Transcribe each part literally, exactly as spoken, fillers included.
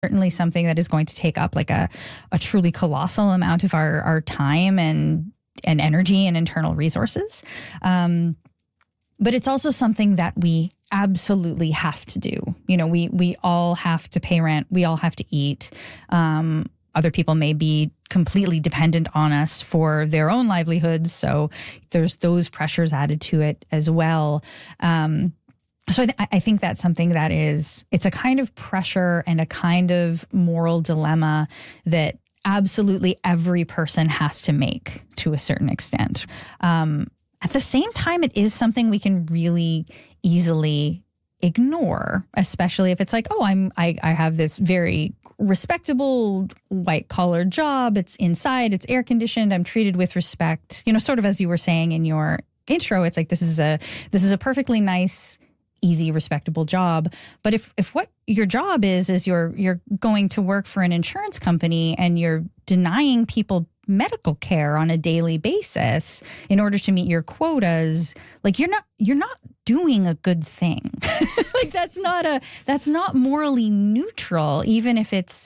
certainly something that is going to take up like a, a truly colossal amount of our, our time and and energy and internal resources. Um, but it's also something that we absolutely have to do. You know, we we all have to pay rent. We all have to eat. Um, other people may be completely dependent on us for their own livelihoods. So there's those pressures added to it as well. Um, So I, th- I think that's something that is, it's a kind of pressure and a kind of moral dilemma that absolutely every person has to make to a certain extent. Um, at the same time, it is something we can really easily ignore, especially if it's like, oh, I'm, I, I have this very respectable white collar job. It's inside, it's air conditioned. I'm treated with respect. You know, sort of as you were saying in your intro, it's like, this is a, this is a perfectly nice, easy, respectable job. But if, if what your job is, is you're, you're going to work for an insurance company and you're denying people medical care on a daily basis in order to meet your quotas, like you're not, you're not doing a good thing. Like that's not a, that's not morally neutral, even if it's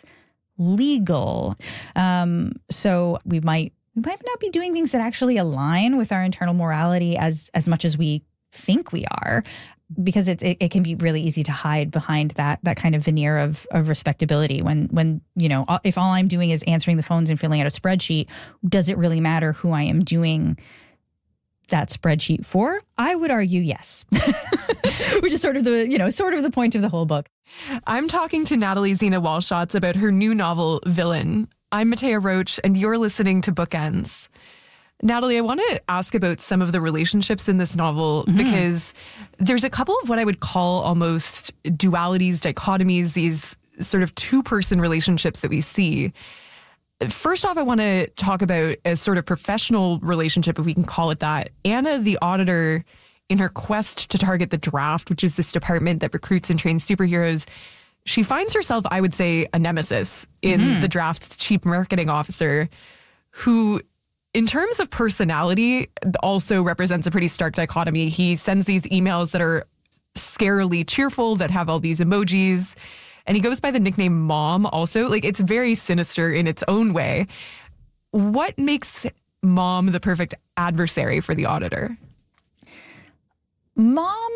legal. Um, so we might, we might not be doing things that actually align with our internal morality as, as much as we think we are, because it's, it, it can be really easy to hide behind that that kind of veneer of, of respectability when, when, you know, if all I'm doing is answering the phones and filling out a spreadsheet, does it really matter who I am doing that spreadsheet for? I would argue yes. Which is sort of the, you know, sort of the point of the whole book. I'm talking to Natalie Zena Walschaerts about her new novel, Villain. I'm Matea Roach, and you're listening to Bookends. Natalie, I want to ask about some of the relationships in this novel, mm-hmm. because there's a couple of what I would call almost dualities, dichotomies, these sort of two-person relationships that we see. First off, I want to talk about a sort of professional relationship, if we can call it that. Anna, the auditor, in her quest to target the Draft, which is this department that recruits and trains superheroes, she finds herself, I would say, a nemesis in mm-hmm. the Draft's chief marketing officer, who, in terms of personality, also represents a pretty stark dichotomy. He sends these emails that are scarily cheerful, that have all these emojis, and he goes by the nickname Mom also. Like, it's very sinister in its own way. What makes Mom the perfect adversary for the auditor? Mom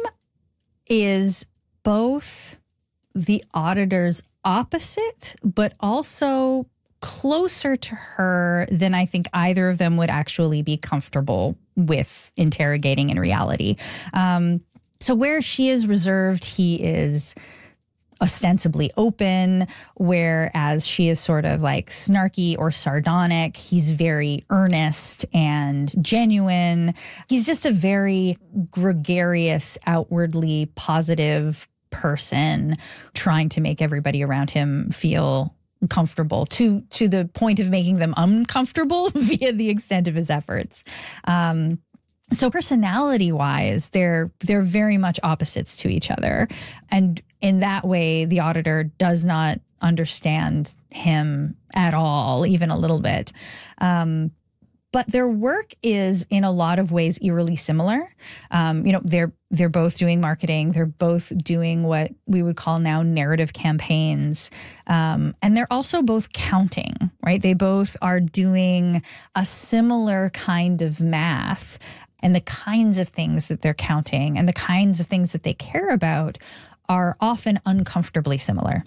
is both the auditor's opposite, but also closer to her than I think either of them would actually be comfortable with interrogating in reality. Um, so where she is reserved, he is ostensibly open, whereas she is sort of like snarky or sardonic. He's very earnest and genuine. He's just a very gregarious, outwardly positive person trying to make everybody around him feel comfortable to to the point of making them uncomfortable via the extent of his efforts. Um, so personality wise, they're they're very much opposites to each other. And in that way, the auditor does not understand him at all, even a little bit. Um, but their work is in a lot of ways eerily similar. Um, you know, they're they're both doing marketing. They're both doing what we would call now narrative campaigns. Um, and they're also both counting, right? They both are doing a similar kind of math, and the kinds of things that they're counting and the kinds of things that they care about are often uncomfortably similar.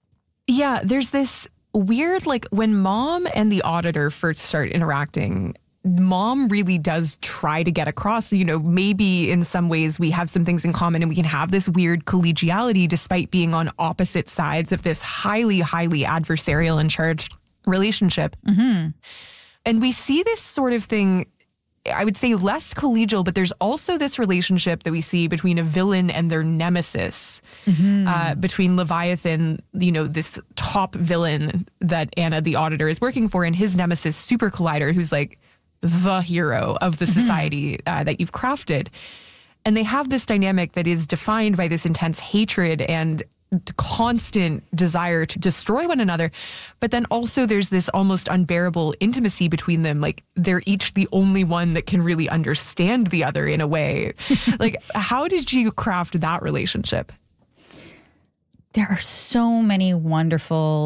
Yeah, there's this weird, like, when Mom and the auditor first start interacting, Mom really does try to get across, you know, maybe in some ways we have some things in common and we can have this weird collegiality despite being on opposite sides of this highly, highly adversarial and charged relationship. Mm-hmm. And we see this sort of thing, I would say less collegial, but there's also this relationship that we see between a villain and their nemesis, mm-hmm. uh, between Leviathan, you know, this top villain that Anna, the auditor, is working for, and his nemesis, Super Collider, who's like the hero of the mm-hmm. society uh, that you've crafted. And they have this dynamic that is defined by this intense hatred and constant desire to destroy one another. But then also there's this almost unbearable intimacy between them. Like, they're each the only one that can really understand the other in a way. Like, how did you craft that relationship? there are so many wonderful